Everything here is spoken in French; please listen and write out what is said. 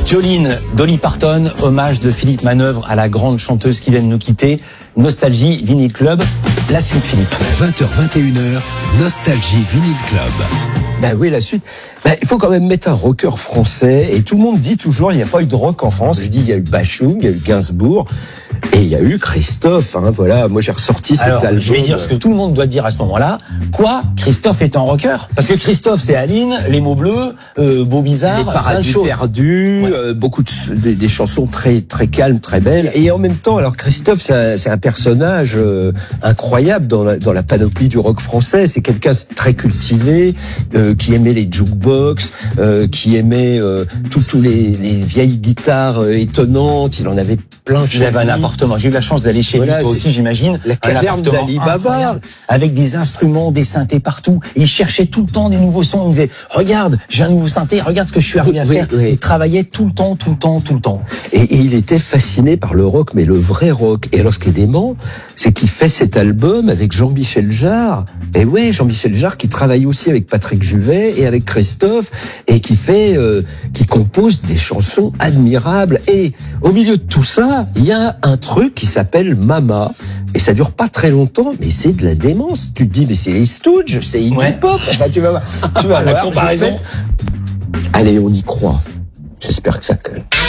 Jolene, Dolly Parton, hommage de Philippe Manœuvre à la grande chanteuse qui vient de nous quitter. Nostalgie, Vinyl Club. La suite, Philippe. 20h-21h, Nostalgie Vinyl Club. Ben oui, la suite. Il faut quand même mettre un rocker français. Et tout le monde dit toujours, il n'y a pas eu de rock en France. Je dis, il y a eu Bachung, il y a eu Gainsbourg. Et il y a eu Christophe, voilà. Moi, j'ai ressorti cet album. Je vais dire ce que tout le monde doit dire à ce moment-là. Quoi? Christophe est un rocker? Parce que Christophe, c'est Aline, Les mots bleus, Beau Bizarre, Les paradis perdus, beaucoup des chansons très, très calmes, très belles. Et en même temps, alors Christophe, c'est un personnage incroyable dans la panoplie du rock français. C'est quelqu'un très cultivé, qui aimait les jukebox, qui aimait tous les vieilles guitares étonnantes. Il en avait plein. J'avais un appartement. J'ai eu la chance d'aller chez lui, toi aussi, j'imagine. La caverne d'Ali Baba. Avec des instruments, des synthés partout. Et il cherchait tout le temps des nouveaux sons. Il me disait, regarde, j'ai un nouveau synthé, regarde ce que je suis arrivé à faire. Oui. Il travaillait tout le temps. Et il était fasciné par le rock, mais le vrai rock. Et alors, ce qui est dément, c'est qu'il fait cet album avec Jean-Michel Jarre. Et ouais, Jean-Michel Jarre qui travaille aussi avec Patrick Juvet et avec Christophe et qui compose des chansons admirables. Et au milieu de tout ça, il y a un truc qui s'appelle Mama. Et ça dure pas très longtemps, mais c'est de la démence. Tu te dis, mais c'est les Stooges, c'est Iggy Pop. Enfin, tu vas la voir. comparaison. Allez, on y croit. J'espère que ça colle.